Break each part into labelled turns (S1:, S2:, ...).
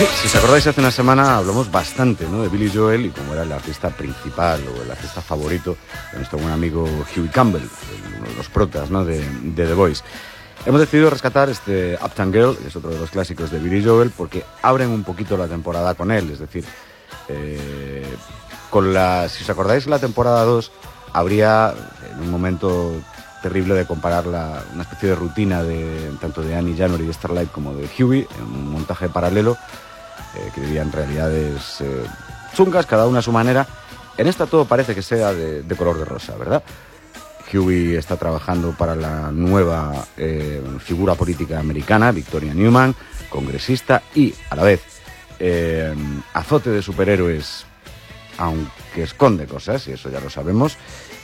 S1: Sí, si os acordáis, hace una semana hablamos bastante, ¿no?, de Billy Joel y cómo era el artista principal o el artista favorito de nuestro buen amigo Huey Campbell, uno de los protas, ¿no?, de The Voice. Hemos decidido rescatar este Uptown Girl, que es otro de los clásicos de Billy Joel, porque abren un poquito la temporada con él. Es decir, si os acordáis, la temporada 2 habría, en un momento terrible, de comparar una especie de rutina tanto de Annie, January y Starlight como de Huey, en un montaje paralelo, que vivían realidades chungas, cada una a su manera. En esta todo parece que sea de color de rosa, ¿verdad? Huey está trabajando para la nueva figura política americana, Victoria Newman, congresista, y a la vez azote de superhéroes, aunque esconde cosas, y eso ya lo sabemos.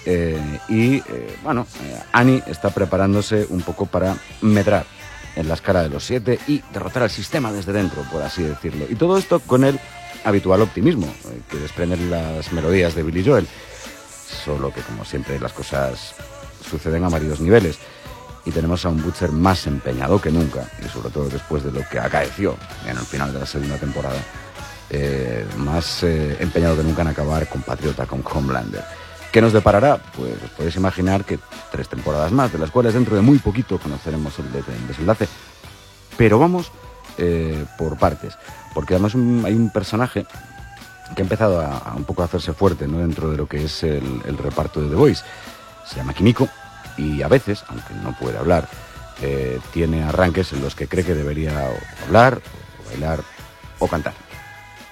S1: Annie está preparándose un poco para medrar en la escala de los 7 y derrotar al sistema desde dentro, por así decirlo. Y todo esto con el habitual optimismo que desprenden las melodías de Billy Joel. Solo que, como siempre, las cosas suceden a varios niveles. Y tenemos a un Butcher más empeñado que nunca, y sobre todo después de lo que acaeció en el final de la segunda temporada, más empeñado que nunca en acabar compatriota con Homelander. ¿Qué nos deparará? Pues os podéis imaginar que 3 temporadas más, de las cuales dentro de muy poquito conoceremos el desenlace. Pero vamos por partes, porque además hay un personaje que ha empezado a un poco a hacerse fuerte, ¿no?, dentro de lo que es el reparto de The Voice. Se llama Kimiko y a veces, aunque no puede hablar, tiene arranques en los que cree que debería hablar, o bailar o cantar.